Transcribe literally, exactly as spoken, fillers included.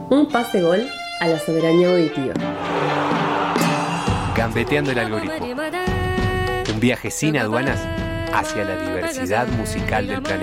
Un pase gol a la soberanía auditiva. Gambeteando el algoritmo. Un viaje sin aduanas hacia la diversidad musical del planeta.